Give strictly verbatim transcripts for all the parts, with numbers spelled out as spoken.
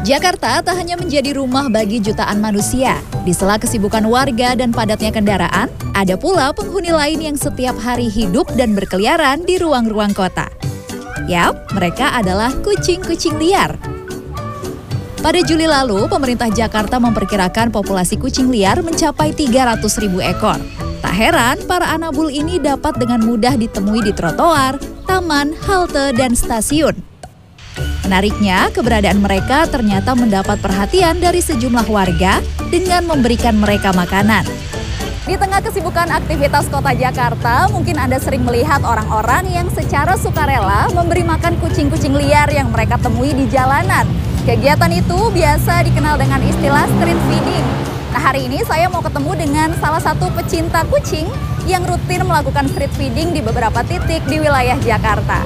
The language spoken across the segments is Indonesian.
Jakarta tak hanya menjadi rumah bagi jutaan manusia. Di sela kesibukan warga dan padatnya kendaraan, ada pula penghuni lain yang setiap hari hidup dan berkeliaran di ruang-ruang kota. Yap, mereka adalah kucing-kucing liar. Pada Juli lalu, pemerintah Jakarta memperkirakan populasi kucing liar mencapai tiga ratus ribu ekor. Tak heran, para anabul ini dapat dengan mudah ditemui di trotoar, taman, halte, dan stasiun. Menariknya, keberadaan mereka ternyata mendapat perhatian dari sejumlah warga dengan memberikan mereka makanan. Di tengah kesibukan aktivitas kota Jakarta, mungkin Anda sering melihat orang-orang yang secara sukarela memberi makan kucing-kucing liar yang mereka temui di jalanan. Kegiatan itu biasa dikenal dengan istilah street feeding. Nah, hari ini saya mau ketemu dengan salah satu pecinta kucing yang rutin melakukan street feeding di beberapa titik di wilayah Jakarta.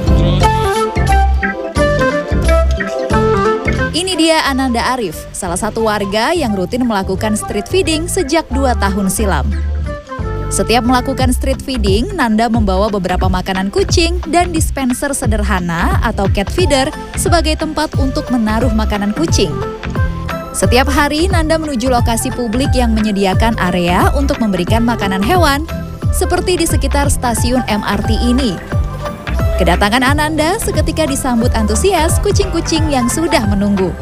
Ini dia Ananda Arif, salah satu warga yang rutin melakukan street feeding sejak dua tahun silam. Setiap melakukan street feeding, Nanda membawa beberapa makanan kucing dan dispenser sederhana atau cat feeder sebagai tempat untuk menaruh makanan kucing. Setiap hari, Nanda menuju lokasi publik yang menyediakan area untuk memberikan makanan hewan, seperti di sekitar stasiun M R T ini. Kedatangan Ananda seketika disambut antusias kucing-kucing yang sudah menunggu.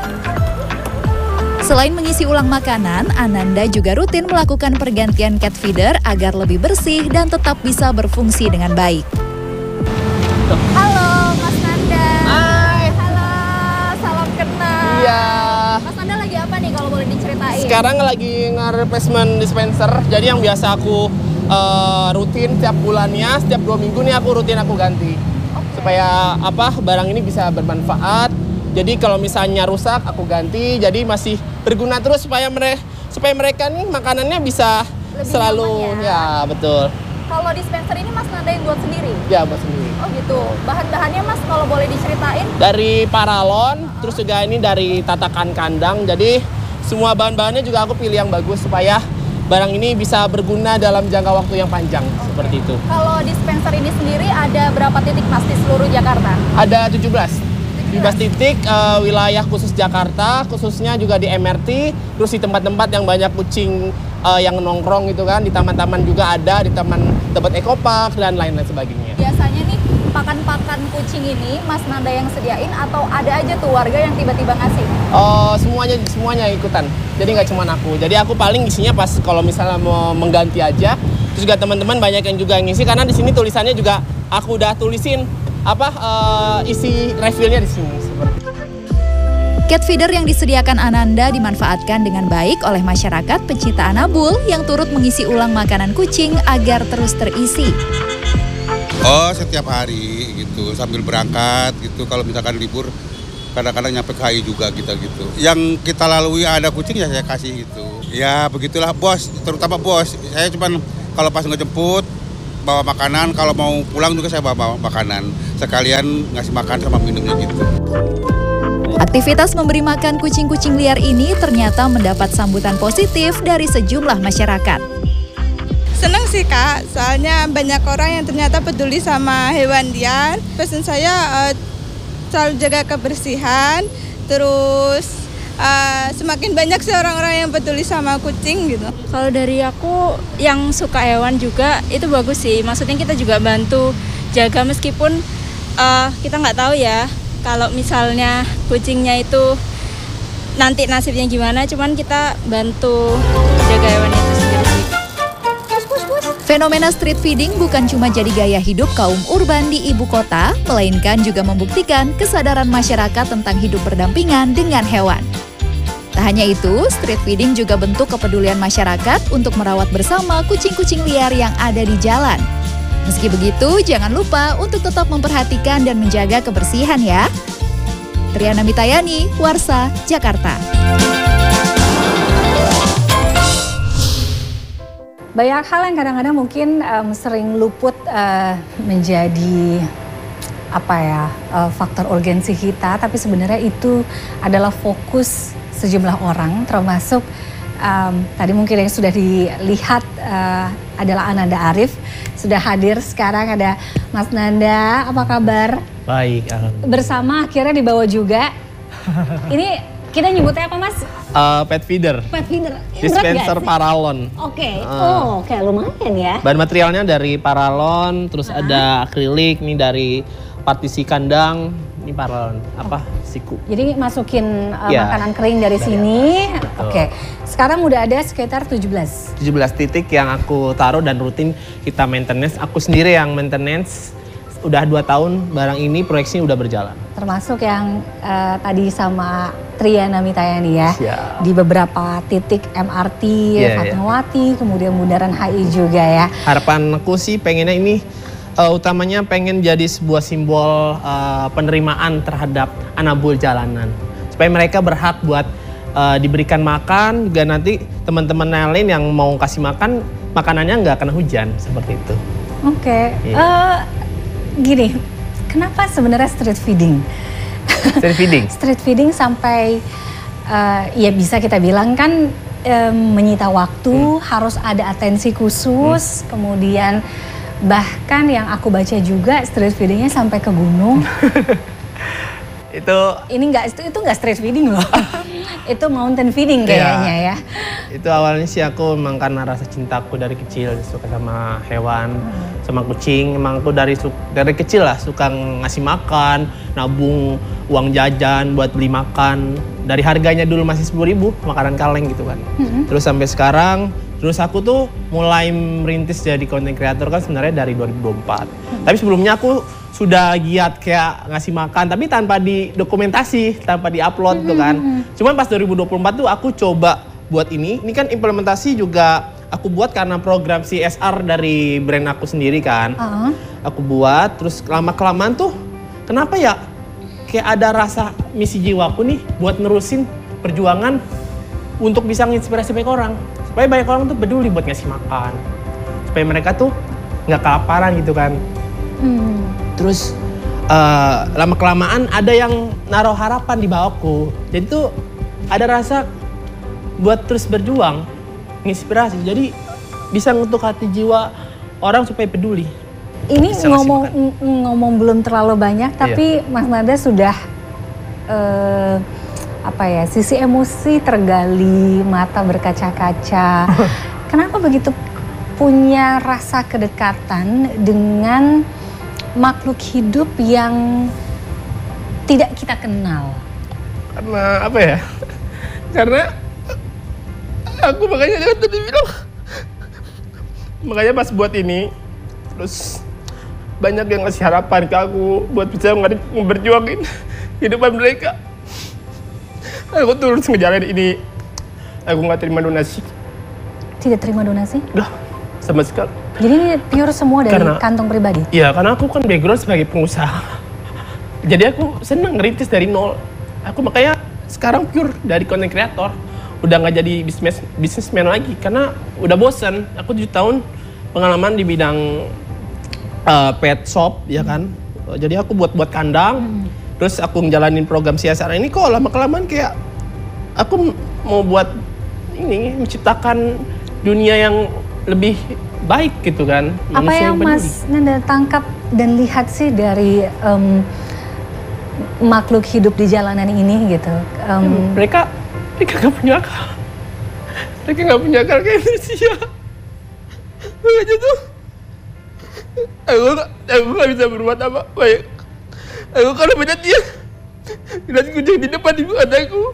Selain mengisi ulang makanan, Ananda juga rutin melakukan pergantian cat feeder agar lebih bersih dan tetap bisa berfungsi dengan baik. Halo Mas Nanda. Hai. Halo, salam kenal. Iya. Mas Nanda lagi apa nih kalau boleh diceritain? Sekarang lagi nge-replacement dispenser. Jadi yang biasa aku uh, rutin setiap bulannya, setiap dua minggu nih aku rutin aku ganti. Okay. Supaya apa barang ini bisa bermanfaat. Jadi kalau misalnya rusak aku ganti, jadi masih berguna terus supaya mereka supaya mereka nih makanannya bisa lebih selalu ya. ya betul. Kalau dispenser ini Mas Nanda yang buat sendiri? Ya buat sendiri. Oh gitu. Bahan-bahannya Mas kalau boleh diceritain? Dari paralon, uh-huh. terus juga ini dari tatakan kandang. Jadi semua bahan-bahannya juga aku pilih yang bagus supaya barang ini bisa berguna dalam jangka waktu yang panjang, okay. seperti itu. Kalau dispenser ini sendiri ada berapa titik Mas di seluruh Jakarta? Ada tujuh belas. tujuh belas titik uh, wilayah khusus Jakarta, khususnya juga di M R T, terus di tempat-tempat yang banyak kucing uh, yang nongkrong gitu kan, di taman-taman juga ada, di taman tempat ekopark dan lain-lain sebagainya. Biasanya nih pakan-pakan kucing ini Mas Nanda yang sediain atau ada aja tuh warga yang tiba-tiba ngasih? Oh, semuanya semuanya ikutan. Jadi nggak cuma aku. Jadi aku paling isinya pas kalau misalnya mau mengganti aja. Terus juga teman-teman banyak yang juga ngisi karena di sini tulisannya juga aku udah tulisin apa uh, isi refillnya di sini. Cat feeder yang disediakan Ananda dimanfaatkan dengan baik oleh masyarakat pecinta anabul yang turut mengisi ulang makanan kucing agar terus terisi. Oh, setiap hari gitu sambil berangkat gitu. Kalau misalkan libur kadang-kadang nyampe K I juga kita gitu. Yang kita lalui ada kucing ya saya kasih gitu. Ya begitulah bos, terutama bos. Saya cuman kalau pas ngejemput bawa makanan, kalau mau pulang juga saya bawa makanan. Sekalian ngasih makan sama minumnya gitu. Aktivitas memberi makan kucing-kucing liar ini ternyata mendapat sambutan positif dari sejumlah masyarakat. Senang sih Kak, soalnya banyak orang yang ternyata peduli sama hewan liar. Pesan saya uh, selalu jaga kebersihan, terus Uh, semakin banyak sih orang-orang yang peduli sama kucing gitu. Kalau dari aku yang suka hewan juga itu bagus sih. Maksudnya kita juga bantu jaga meskipun uh, kita nggak tahu ya kalau misalnya kucingnya itu nanti nasibnya gimana. Cuman kita bantu jaga hewan itu sendiri sih. Fenomena street feeding bukan cuma jadi gaya hidup kaum urban di ibu kota, melainkan juga membuktikan kesadaran masyarakat tentang hidup berdampingan dengan hewan. Tak hanya itu, street feeding juga bentuk kepedulian masyarakat untuk merawat bersama kucing-kucing liar yang ada di jalan. Meski begitu, jangan lupa untuk tetap memperhatikan dan menjaga kebersihan ya. Triana Mitayani, Warsa, Jakarta. Banyak hal yang kadang-kadang mungkin um, sering luput uh, menjadi apa ya uh, faktor urgensi kita, tapi sebenarnya itu adalah fokus sejumlah orang, termasuk um, tadi mungkin yang sudah dilihat uh, adalah Ananda Arif, sudah hadir sekarang ada Mas Nanda, apa kabar? Baik, alhamdulillah. Bersama akhirnya dibawa juga. Ini Kita nyebutnya apa Mas? Uh, pet feeder. Pet feeder. Dispenser paralon. Oke. Okay. Uh, oh, oke okay. Lumayan ya. Bahan materialnya dari paralon, terus uh-huh. ada akrilik nih dari partisi kandang. Ini paralon apa? Oh. Siku. Jadi masukin uh, ya. makanan kering dari, dari sini. Oke. Okay. Sekarang udah ada sekitar tujuh belas. tujuh belas titik yang aku taruh dan rutin kita maintenance. Aku sendiri yang maintenance. Udah dua tahun barang ini proyeksinya udah berjalan. Termasuk yang uh, tadi sama Triana Mitayani ya. Siap. Di beberapa titik M R T, yeah, Fatmawati, yeah. kemudian bundaran H I juga ya. Harapanku sih pengennya ini uh, utamanya pengen jadi sebuah simbol uh, penerimaan terhadap anak buah jalanan. Supaya mereka berhak buat uh, diberikan makan, juga nanti teman-teman yang lain yang mau kasih makan, makanannya nggak kena hujan, seperti itu. Oke. Okay. Yeah. Uh, Gini, kenapa sebenarnya street feeding? Street feeding? Street feeding sampai, uh, ya bisa kita bilang kan um, menyita waktu, hmm. harus ada atensi khusus, hmm. kemudian bahkan yang aku baca juga street feedingnya sampai ke gunung. Itu ini nggak itu itu nggak street feeding loh. Itu mountain feeding kayaknya ya. ya. Itu awalnya sih aku memang karena rasa cintaku dari kecil suka sama hewan, hmm. sama kucing. Emang aku dari dari kecil lah suka ngasih makan, nabung uang jajan buat beli makan. Dari harganya dulu masih sepuluh ribu makanan kaleng gitu kan. Hmm. Terus sampai sekarang, terus aku tuh mulai merintis jadi content creator kan sebenarnya dari dua ribu dua puluh empat. Hmm. Tapi sebelumnya aku sudah giat kayak ngasih makan, tapi tanpa didokumentasi, tanpa diupload mm-hmm. tuh kan. Cuman pas dua ribu dua puluh empat tuh aku coba buat ini. Ini kan implementasi juga aku buat karena program C S R dari brand aku sendiri kan. Uh-huh. Aku buat, terus lama-kelamaan tuh kenapa ya kayak ada rasa misi jiwaku nih buat nerusin perjuangan untuk bisa menginspirasi banyak orang. Supaya banyak orang tuh peduli buat ngasih makan. Supaya mereka tuh nggak kelaparan gitu kan. Hmm. Terus uh, lama-kelamaan ada yang naruh harapan di bawahku. Jadi tuh ada rasa buat terus berjuang, menginspirasi. Jadi bisa ngutuk hati jiwa orang supaya peduli. Ini ngomong ngomong belum terlalu banyak, tapi iya. Mas Nada sudah uh, apa ya? Sisi emosi tergali, mata berkaca-kaca. Kenapa begitu punya rasa kedekatan dengan makhluk hidup yang tidak kita kenal? Karena apa ya? Karena aku makanya kan tadi bilang, makanya pas buat ini, terus banyak yang ngasih harapan ke aku buat bisa berjuangin kehidupan mereka. Aku terus ngejalanin ini. Aku nggak terima donasi. Tidak terima donasi? Enggak, sama sekali. Jadi ini pure semua dari karena, kantong pribadi? Iya, karena aku kan background sebagai pengusaha. Jadi aku seneng ngerintis dari nol. Aku makanya sekarang pure dari content creator. Udah nggak jadi bisnis bisnisman lagi karena udah bosen. Aku tujuh tahun pengalaman di bidang uh, pet shop ya kan. Jadi aku buat-buat kandang. Hmm. Terus aku ngejalanin program C S R ini kok lama-kelamaan kayak aku mau buat ini menciptakan dunia yang lebih baik gitu kan. Apa yang, yang Mas Nanda tangkap dan lihat sih dari um, makhluk hidup di jalanan ini gitu? Um, hmm, mereka mereka nggak punya akal. Mereka nggak punya akal kayak manusia. Makanya tuh aku aku nggak bisa berbuat apa baik. Aku kalau melihat dia lihat kucing di depan ibu anakku,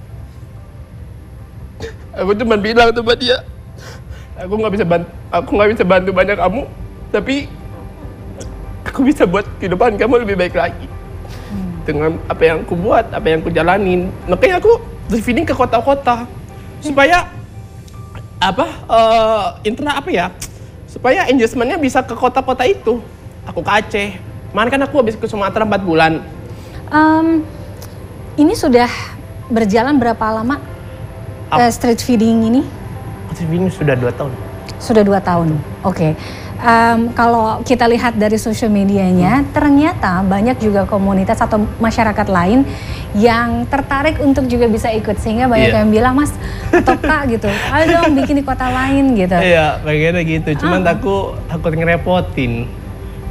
aku cuma bilang sama dia, aku nggak bisa bantu, aku nggak bisa bantu banyak kamu, tapi aku bisa buat kehidupan kamu lebih baik lagi hmm. dengan apa yang aku buat, apa yang aku jalanin. Makanya aku feeding ke kota-kota supaya apa uh, intra apa ya, supaya engagementnya bisa ke kota-kota itu. Aku ke Aceh, kemarin kan aku habis ke Sumatera empat bulan. Um, ini sudah berjalan berapa lama uh, street feeding ini? Street feeding sudah dua tahun. Sudah dua tahun, oke. Okay. Um, kalau kita lihat dari sosial medianya, hmm. ternyata banyak juga komunitas atau masyarakat lain yang tertarik untuk juga bisa ikut. Sehingga banyak yeah. yang bilang, Mas atau Kak gitu, ayo dong bikin di kota lain gitu. Iya, yeah, bagiannya gitu. Cuman ah. aku takut ngerepotin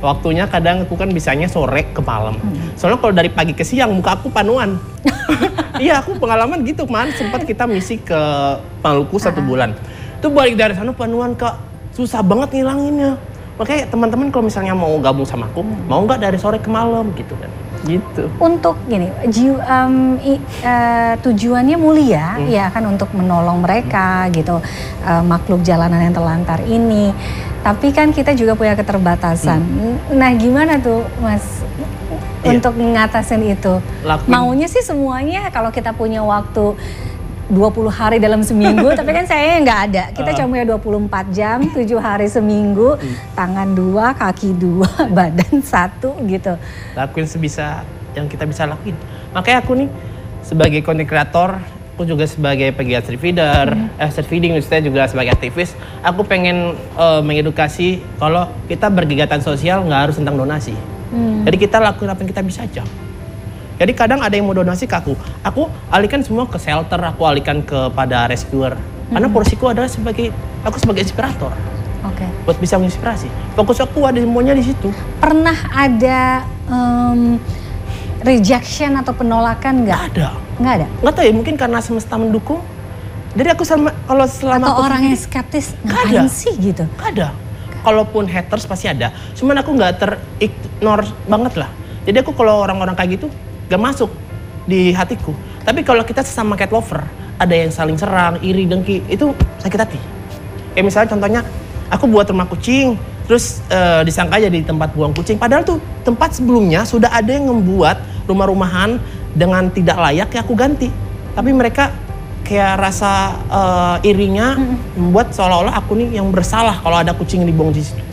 Waktunya kadang aku kan bisanya sore ke malam. Hmm. Soalnya kalau dari pagi ke siang muka aku panuan. Iya, aku pengalaman gitu, man. Sempat kita misi ke Maluku satu bulan. Itu balik dari sana panuan, Kak. Susah banget ngilanginnya. Makanya teman-teman kalau misalnya mau gabung sama aku, hmm. mau nggak dari sore ke malam gitu kan. Gitu. Untuk gini, jiu, um, i, uh, tujuannya mulia, hmm. ya kan, untuk menolong mereka hmm. gitu, uh, makhluk jalanan yang terlantar ini. Tapi kan kita juga punya keterbatasan. Hmm. Nah, gimana tuh, Mas, iya. untuk ngatasin itu? Lakuin. Maunya sih semuanya kalau kita punya waktu dua puluh hari dalam seminggu, tapi kan saya nggak ada. Kita uh. cuma ya dua puluh empat jam, tujuh hari seminggu, hmm. tangan dua, kaki dua, badan satu gitu. Lakuin sebisa yang kita bisa lakuin. Makanya aku nih sebagai content creator, aku juga sebagai pegiat street feeder, hmm. eh, street feeding maksudnya juga sebagai aktivis, aku pengen uh, mengedukasi kalau kita berkegiatan sosial nggak harus tentang donasi. Hmm. Jadi kita lakuin apa yang kita bisa aja. Jadi kadang ada yang mau donasi ke aku, aku alihkan semua ke shelter, aku alihkan kepada rescuer. Hmm. Karena porsiku adalah sebagai, aku sebagai inspirator. Oke. Okay. Buat bisa menginspirasi. Fokus aku ada semuanya di situ. Pernah ada um, rejection atau penolakan nggak? Nggak ada. Nggak ada? Nggak tahu ya, mungkin karena semesta mendukung. Jadi aku sama, kalau selama atau aku orang yang skeptis, ngapain sih gitu? Nggak ada. Kalaupun haters pasti ada. Cuman aku nggak ter-ignore banget lah. Jadi aku kalau orang-orang kayak gitu, gak masuk di hatiku. Tapi kalau kita sesama cat lover, ada yang saling serang, iri, dengki, itu sakit hati. Kayak misalnya contohnya, aku buat rumah kucing, terus uh, disangka jadi tempat buang kucing. Padahal tuh tempat sebelumnya sudah ada yang membuat rumah-rumahan dengan tidak layak, ya aku ganti. Tapi mereka kayak rasa uh, irinya mm-hmm. membuat seolah-olah aku nih yang bersalah kalau ada kucing yang dibuang di situ.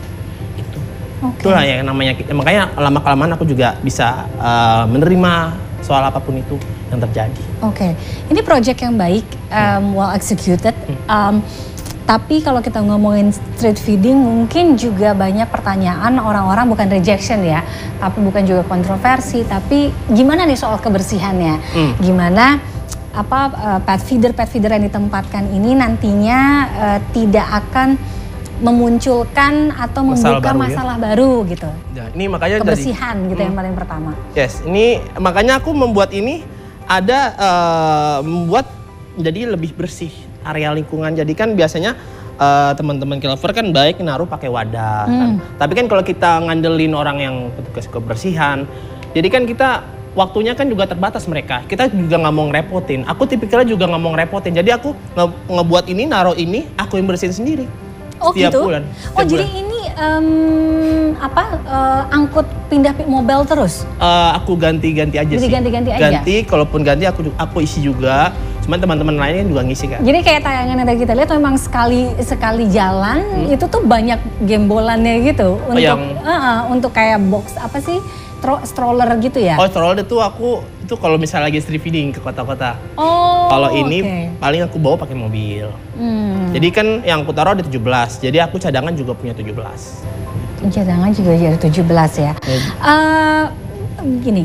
Okay. Itulah yang namanya, makanya lama-kelamaan aku juga bisa uh, menerima soal apapun itu yang terjadi. Oke, okay. Ini project yang baik, um, well executed. Um, tapi kalau kita ngomongin street feeding, mungkin juga banyak pertanyaan orang-orang, bukan rejection ya, tapi bukan juga kontroversi, tapi gimana nih soal kebersihannya? Hmm. Gimana apa uh, pet feeder pet feeder yang ditempatkan ini nantinya uh, tidak akan memunculkan atau masalah membuka baru, masalah ya? baru gitu. Ya, ini makanya kebersihan dari, gitu hmm. yang paling pertama. Yes, ini makanya aku membuat ini ada uh, membuat jadi lebih bersih area lingkungan. Jadi kan biasanya uh, teman-teman kilover kan baik naruh pakai wadah. Hmm. Kan. Tapi kan kalau kita ngandelin orang yang petugas kebersihan, jadi kan kita waktunya kan juga terbatas mereka. Kita juga nggak mau ngerepotin. Aku tipikalnya juga nggak mau ngerepotin. Jadi aku nge ngebuat ini, naruh ini, aku yang bersihin sendiri. Oh setiap gitu? bulan. Oh setiap jadi bulan. ini um, apa uh, angkut pindah mobil terus? Uh, aku ganti-ganti aja jadi sih. ganti-ganti aja? Ganti, kalaupun ganti aku aku isi juga. Cuman teman-teman lainnya juga ngisi kan. Jadi kayak tayangan yang tadi kita lihat memang sekali sekali jalan hmm. itu tuh banyak gembolannya gitu. Untuk yang, uh, uh, untuk kayak box apa sih? Stroller gitu ya? Oh stroller itu aku itu kalau misalnya lagi street feeding ke kota-kota. Oh. Kalau ini okay. paling aku bawa pakai mobil. Hmm. Jadi kan yang aku taruh ada tujuh belas. Jadi aku cadangan juga punya tujuh belas. Cadangan juga ada tujuh belas ya. Hmm. Uh, gini.